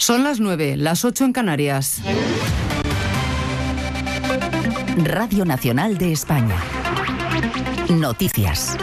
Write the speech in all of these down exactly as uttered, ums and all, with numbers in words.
Son las nueve, las ocho en Canarias. Radio Nacional de España. Noticias.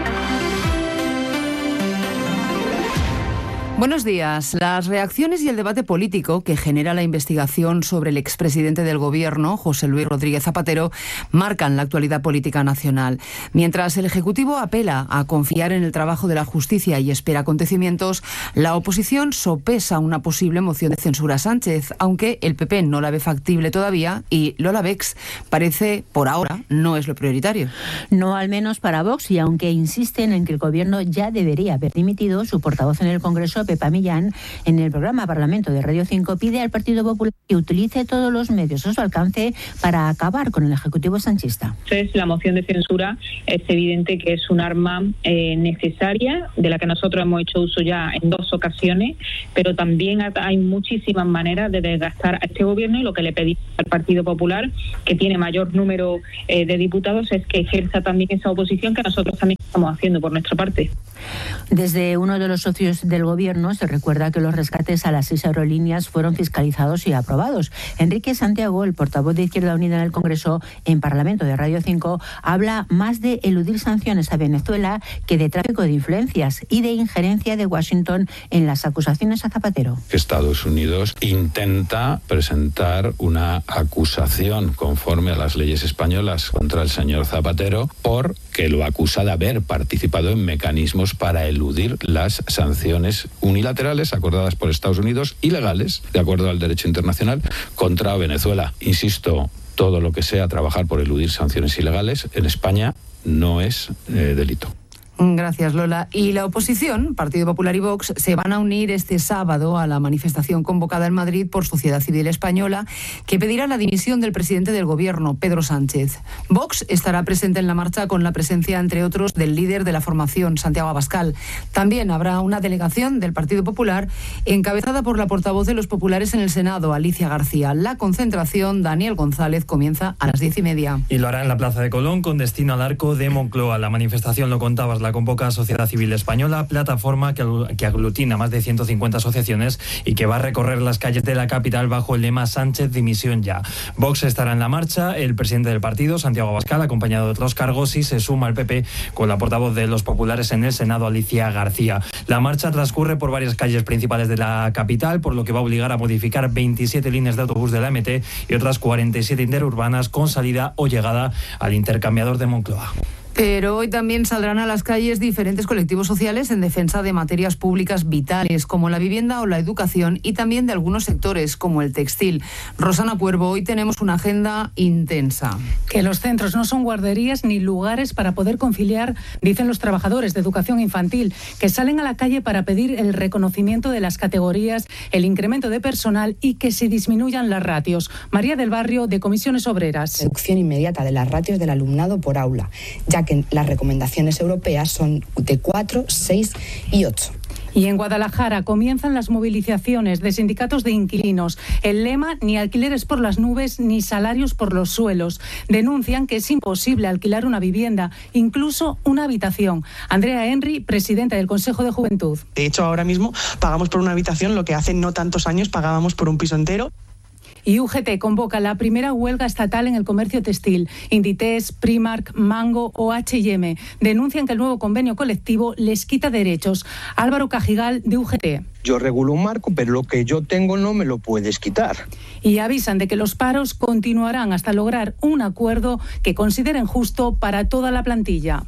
Buenos días. Las reacciones y el debate político que genera la investigación sobre el expresidente del Gobierno, José Luis Rodríguez Zapatero, marcan la actualidad política nacional. Mientras el Ejecutivo apela a confiar en el trabajo de la justicia y espera acontecimientos, la oposición sopesa una posible moción de censura a Sánchez, aunque el P P no la ve factible todavía y Lola Bex parece, por ahora, no es lo prioritario. No al menos para Vox, y aunque insisten en que el Gobierno ya debería haber dimitido, su portavoz en el Congreso, Pepa Millán, en el programa Parlamento de Radio cinco, pide al Partido Popular que utilice todos los medios a su alcance para acabar con el Ejecutivo sanchista. Entonces, la moción de censura es evidente que es un arma eh, necesaria, de la que nosotros hemos hecho uso ya en dos ocasiones, pero también hay muchísimas maneras de desgastar a este Gobierno, y lo que le pedimos al Partido Popular, que tiene mayor número eh, de diputados, es que ejerza también esa oposición que nosotros también estamos haciendo por nuestra parte. Desde uno de los socios del Gobierno se recuerda que los rescates a las seis aerolíneas fueron fiscalizados y aprobados. Enrique Santiago, el portavoz de Izquierda Unida en el Congreso, en Parlamento de Radio cinco, habla más de eludir sanciones a Venezuela que de tráfico de influencias y de injerencia de Washington en las acusaciones a Zapatero. Estados Unidos intenta presentar una acusación conforme a las leyes españolas contra el señor Zapatero porque lo acusa de haber participado en mecanismos para eludir las sanciones unilaterales acordadas por Estados Unidos, ilegales, de acuerdo al derecho internacional, contra Venezuela. Insisto, todo lo que sea trabajar por eludir sanciones ilegales en España no es eh, delito. Gracias, Lola. Y la oposición, Partido Popular y Vox, se van a unir este sábado a la manifestación convocada en Madrid por Sociedad Civil Española, que pedirá la dimisión del presidente del Gobierno, Pedro Sánchez. Vox estará presente en la marcha con la presencia, entre otros, del líder de la formación, Santiago Abascal. También habrá una delegación del Partido Popular encabezada por la portavoz de los populares en el Senado, Alicia García. La concentración, Daniel González, comienza a las diez y media. Y lo hará en la Plaza de Colón con destino al Arco de Moncloa. La manifestación, lo contabas, la convoca Sociedad Civil Española, plataforma que, que aglutina más de ciento cincuenta asociaciones y que va a recorrer las calles de la capital bajo el lema Sánchez dimisión ya. Vox estará en la marcha, el presidente del partido, Santiago Abascal, acompañado de otros cargos, y se suma al P P con la portavoz de los populares en el Senado, Alicia García. La marcha transcurre por varias calles principales de la capital, por lo que va a obligar a modificar veintisiete líneas de autobús de la M T y otras cuarenta y siete interurbanas con salida o llegada al intercambiador de Moncloa. Pero hoy también saldrán a las calles diferentes colectivos sociales en defensa de materias públicas vitales como la vivienda o la educación, y también de algunos sectores como el textil. Rosana Puervo, hoy tenemos una agenda intensa. Que los centros no son guarderías ni lugares para poder conciliar, dicen los trabajadores de educación infantil, que salen a la calle para pedir el reconocimiento de las categorías, el incremento de personal y que se disminuyan las ratios. María del Barrio, de Comisiones Obreras. Reducción inmediata de las ratios del alumnado por aula, ya que las recomendaciones europeas son de cuatro, seis y ocho. Y en Guadalajara comienzan las movilizaciones de sindicatos de inquilinos. El lema, ni alquileres por las nubes ni salarios por los suelos. Denuncian que es imposible alquilar una vivienda, incluso una habitación. Andrea Henry, presidenta del Consejo de Juventud. De hecho, ahora mismo pagamos por una habitación lo que hace no tantos años pagábamos por un piso entero. Y U G T convoca la primera huelga estatal en el comercio textil. Inditex, Primark, Mango o H y M denuncian que el nuevo convenio colectivo les quita derechos. Álvaro Cajigal, de U G T. Yo regulo un marco, pero lo que yo tengo no me lo puedes quitar. Y avisan de que los paros continuarán hasta lograr un acuerdo que consideren justo para toda la plantilla.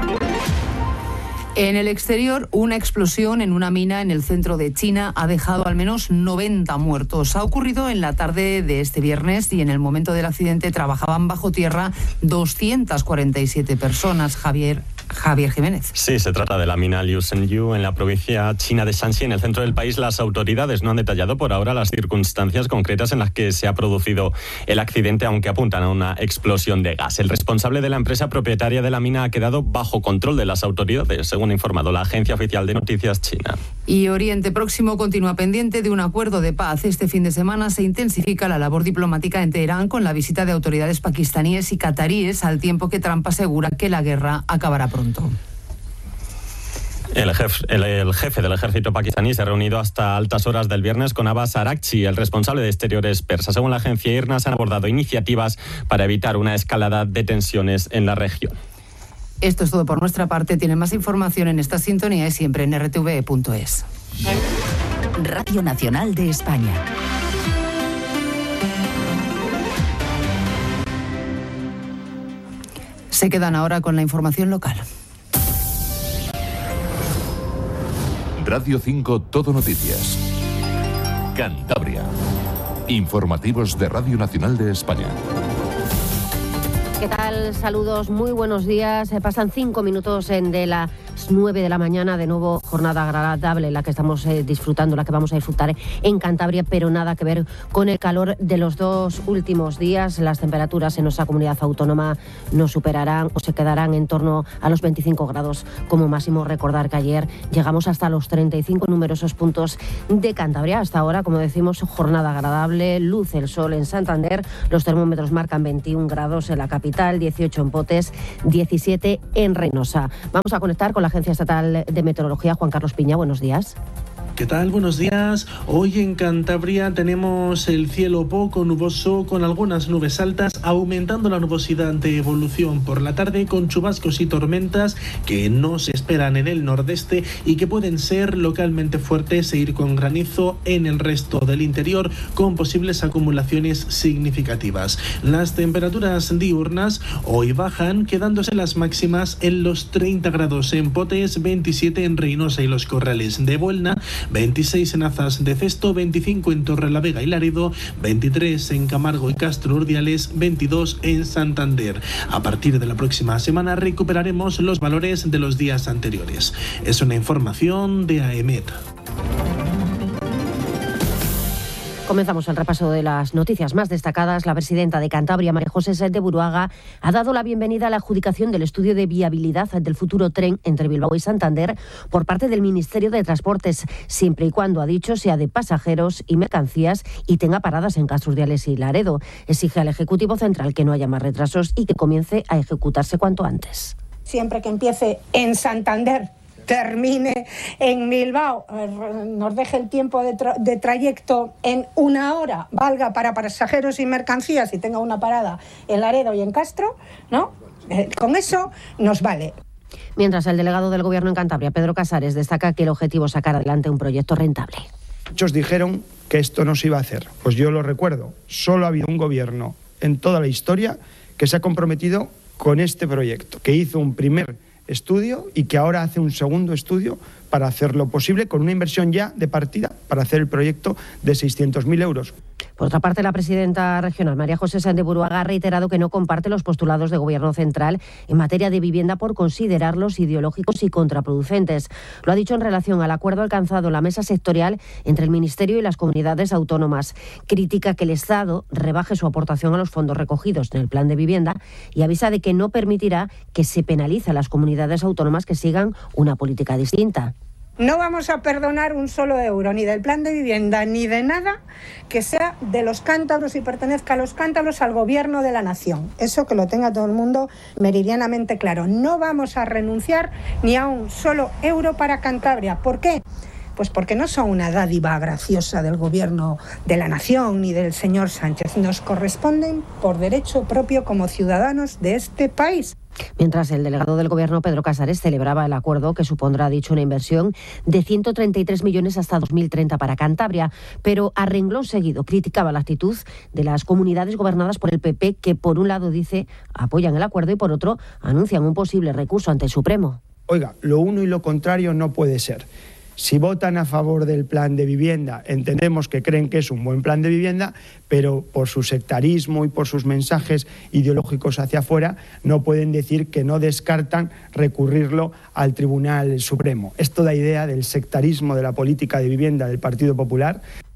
En el exterior, una explosión en una mina en el centro de China ha dejado al menos noventa muertos. Ha ocurrido en la tarde de este viernes y en el momento del accidente trabajaban bajo tierra doscientas cuarenta y siete personas. Javier Javier Jiménez. Sí, se trata de la mina Liu Shengyu en la provincia china de Shanxi, en el centro del país. Las autoridades no han detallado por ahora las circunstancias concretas en las que se ha producido el accidente, aunque apuntan a una explosión de gas. El responsable de la empresa propietaria de la mina ha quedado bajo control de las autoridades, según ha informado la agencia oficial de noticias china. Y Oriente Próximo continúa pendiente de un acuerdo de paz. Este fin de semana se intensifica la labor diplomática en Teherán con la visita de autoridades pakistaníes y cataríes, al tiempo que Trump asegura que la guerra acabará pronto. El jefe, el, el jefe del ejército pakistaní se ha reunido hasta altas horas del viernes con Abbas Araghchi, el responsable de exteriores persa. Según la agencia I R N A, se han abordado iniciativas para evitar una escalada de tensiones en la región. Esto es todo por nuestra parte. Tienen más información en esta sintonía y siempre en r t v punto es. Radio Nacional de España. Se quedan ahora con la información local. Radio cinco Todo Noticias. Cantabria. Informativos de Radio Nacional de España. ¿Qué tal? Saludos, muy buenos días. Pasan cinco minutos en de las nueve de la mañana, de nuevo jornada agradable la que estamos eh, disfrutando, la que vamos a disfrutar en Cantabria, pero nada que ver con el calor de los dos últimos días. Las temperaturas en nuestra comunidad autónoma no superarán o se quedarán en torno a los veinticinco grados como máximo. Recordar que ayer llegamos hasta los treinta y cinco numerosos puntos de Cantabria. Hasta ahora, como decimos, jornada agradable, luce el sol en Santander, los termómetros marcan veintiún grados en la capital, dieciocho en Potes, diecisiete en Reynosa. Vamos a conectar con la Agencia Estatal de Meteorología. Juan Carlos Piña, buenos días. ¿Qué tal? Buenos días. Hoy en Cantabria tenemos el cielo poco nuboso con algunas nubes altas, aumentando la nubosidad de evolución por la tarde con chubascos y tormentas que no se esperan en el nordeste y que pueden ser localmente fuertes e ir con granizo en el resto del interior con posibles acumulaciones significativas. Las temperaturas diurnas hoy bajan, quedándose las máximas en los treinta grados en Potes, veintisiete en Reynosa y los Corrales de Buelna, veintiséis en Azas de Cesto, veinticinco en Torrelavega y Laredo, veintitrés en Camargo y Castro Urdiales, veintidós en Santander. A partir de la próxima semana recuperaremos los valores de los días anteriores. Es una información de AEMET. Comenzamos el repaso de las noticias más destacadas. La presidenta de Cantabria, María José Sáenz de Buruaga, ha dado la bienvenida a la adjudicación del estudio de viabilidad del futuro tren entre Bilbao y Santander por parte del Ministerio de Transportes, siempre y cuando, ha dicho, sea de pasajeros y mercancías y tenga paradas en Castro Urdiales y Laredo. Exige al Ejecutivo Central que no haya más retrasos y que comience a ejecutarse cuanto antes. Siempre que empiece en Santander, termine en Bilbao, nos deje el tiempo de, tra- de trayecto en una hora, valga para pasajeros y mercancías y tenga una parada en Laredo y en Castro, ¿no? Eh, con eso nos vale. Mientras, el delegado del Gobierno en Cantabria, Pedro Casares, destaca que el objetivo es sacar adelante un proyecto rentable. Muchos dijeron que esto no se iba a hacer. Pues yo lo recuerdo. Solo ha habido un gobierno en toda la historia que se ha comprometido con este proyecto, que hizo un primer estudio y que ahora hace un segundo estudio para hacerlo posible con una inversión ya de partida para hacer el proyecto de seiscientos mil euros. Por otra parte, la presidenta regional, María José Sáenz de Buruaga, ha reiterado que no comparte los postulados de Gobierno central en materia de vivienda por considerarlos ideológicos y contraproducentes. Lo ha dicho en relación al acuerdo alcanzado en la mesa sectorial entre el Ministerio y las comunidades autónomas. Critica que el Estado rebaje su aportación a los fondos recogidos en el Plan de Vivienda y avisa de que no permitirá que se penalice a las comunidades autónomas que sigan una política distinta. No vamos a perdonar un solo euro, ni del plan de vivienda, ni de nada que sea de los cántabros y pertenezca a los cántabros al Gobierno de la Nación. Eso que lo tenga todo el mundo meridianamente claro. No vamos a renunciar ni a un solo euro para Cantabria. ¿Por qué? Pues porque no son una dádiva graciosa del Gobierno de la Nación ni del señor Sánchez. Nos corresponden por derecho propio como ciudadanos de este país. Mientras, el delegado del Gobierno, Pedro Casares, celebraba el acuerdo que supondrá, ha dicho, una inversión de ciento treinta y tres millones hasta dos mil treinta para Cantabria, pero a renglón seguido criticaba la actitud de las comunidades gobernadas por el P P, que por un lado, dice, apoyan el acuerdo y por otro anuncian un posible recurso ante el Supremo. Oiga, lo uno y lo contrario no puede ser. Si votan a favor del plan de vivienda, entendemos que creen que es un buen plan de vivienda, pero por su sectarismo y por sus mensajes ideológicos hacia afuera, no pueden decir que no descartan recurrirlo al Tribunal Supremo. Es toda idea del sectarismo de la política de vivienda del Partido Popular.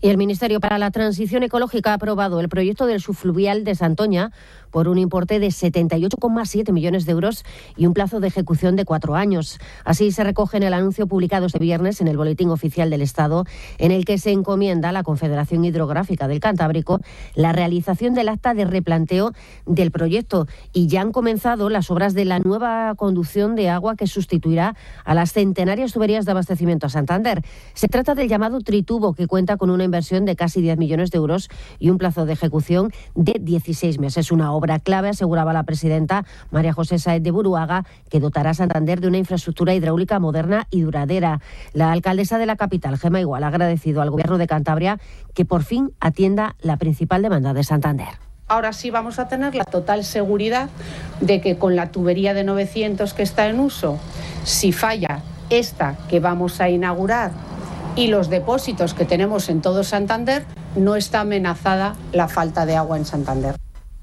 Y el Ministerio para la Transición Ecológica ha aprobado el proyecto del subfluvial de Santoña por un importe de setenta y ocho coma siete millones de euros y un plazo de ejecución de cuatro años. Así se recoge en el anuncio publicado este viernes en el Boletín Oficial del Estado, en el que se encomienda a la Confederación Hidrográfica del Cantábrico la realización del acta de replanteo del proyecto. Y ya han comenzado las obras de la nueva conducción de agua que sustituirá a las centenarias tuberías de abastecimiento a Santander. Se trata del llamado tritubo, que cuenta con una inversión de casi diez millones de euros y un plazo de ejecución de dieciséis meses. Una obra clave, aseguraba la presidenta María José Sáez de Buruaga, que dotará a Santander de una infraestructura hidráulica moderna y duradera. La alcaldesa de la capital, Gemma Igual, ha agradecido al Gobierno de Cantabria que por fin atienda la principal demanda de Santander. Ahora sí vamos a tener la total seguridad de que con la tubería de novecientos que está en uso, si falla esta que vamos a inaugurar y los depósitos que tenemos en todo Santander, no está amenazada la falta de agua en Santander.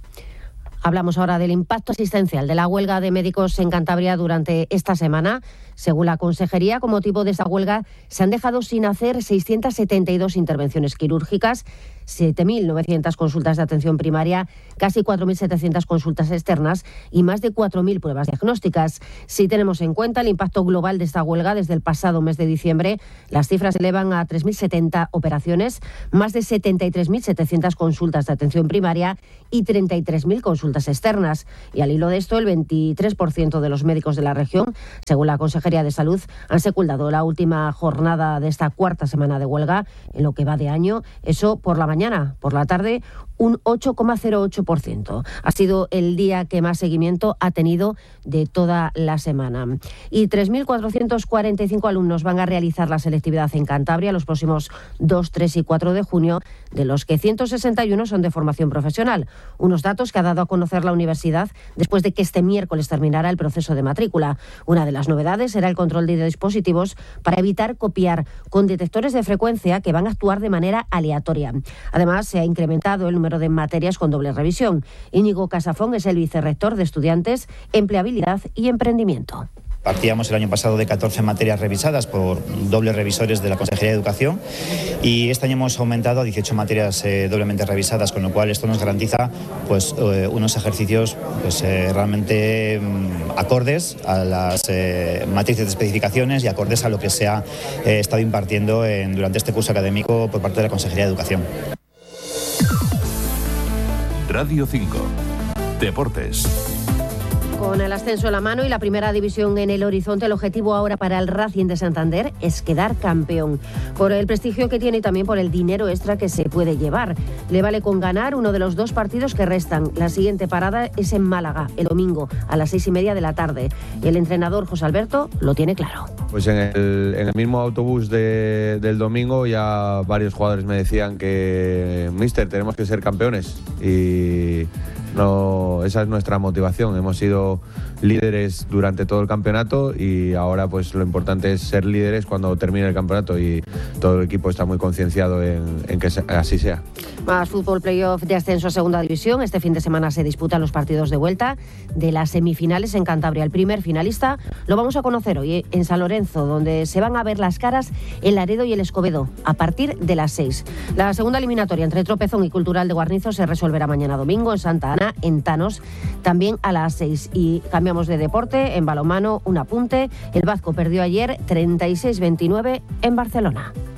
Hablamos ahora del impacto asistencial de la huelga de médicos en Cantabria durante esta semana. Según la Consejería, con motivo de esta huelga, se han dejado sin hacer seiscientas setenta y dos intervenciones quirúrgicas, siete mil novecientas consultas de atención primaria, casi cuatro mil setecientas consultas externas y más de cuatro mil pruebas diagnósticas. Si tenemos en cuenta el impacto global de esta huelga desde el pasado mes de diciembre, las cifras se elevan a tres mil setenta operaciones, más de setenta y tres mil setecientas consultas de atención primaria y treinta y tres mil consultas externas. Y al hilo de esto, el veintitrés por ciento de los médicos de la región, según la Consejería de Salud, han secundado la última jornada de esta cuarta semana de huelga en lo que va de año. Eso por la mañana, por la tarde, un ocho coma cero ocho por ciento. Ha sido el día que más seguimiento ha tenido de toda la semana. Y tres mil cuatrocientos cuarenta y cinco alumnos van a realizar la selectividad en Cantabria los próximos dos, tres y cuatro de junio, de los que ciento sesenta y uno son de formación profesional. Unos datos que ha dado a conocer la universidad después de que este miércoles terminara el proceso de matrícula. Una de las novedades será el control de dispositivos para evitar copiar, con detectores de frecuencia que van a actuar de manera aleatoria. Además, se ha incrementado el número de materias con doble revisión. Íñigo Casafón es el vicerrector de Estudiantes, Empleabilidad y Emprendimiento. Partíamos el año pasado de catorce materias revisadas por dobles revisores de la Consejería de Educación y este año hemos aumentado a dieciocho materias eh, doblemente revisadas, con lo cual esto nos garantiza pues, eh, unos ejercicios pues, eh, realmente mm, acordes a las eh, matrices de especificaciones y acordes a lo que se ha eh, estado impartiendo en, durante este curso académico por parte de la Consejería de Educación. Radio cinco. Deportes. Con el ascenso en la mano y la primera división en el horizonte, el objetivo ahora para el Racing de Santander es quedar campeón. Por el prestigio que tiene y también por el dinero extra que se puede llevar. Le vale con ganar uno de los dos partidos que restan. La siguiente parada es en Málaga, el domingo, a las seis y media de la tarde. Y el entrenador José Alberto lo tiene claro. Pues en el, en el mismo autobús de, del domingo ya varios jugadores me decían que, míster, tenemos que ser campeones. Y no, esa es nuestra motivación. Hemos sido líderes durante todo el campeonato y ahora pues lo importante es ser líderes cuando termine el campeonato, y todo el equipo está muy concienciado en, en que así sea. Más fútbol, playoff de ascenso a segunda división. Este fin de semana se disputan los partidos de vuelta de las semifinales en Cantabria. El primer finalista lo vamos a conocer hoy en San Lorenzo, donde se van a ver las caras el Laredo y el Escobedo a partir de las seis. La segunda eliminatoria entre Tropezón y Cultural de Guarnizo se resolverá mañana domingo en Santa Ana, en Tanos, también a las seis. Y cambiamos de deporte. En balonmano, un apunte. El Vasco perdió ayer treinta y seis veintinueve en Barcelona.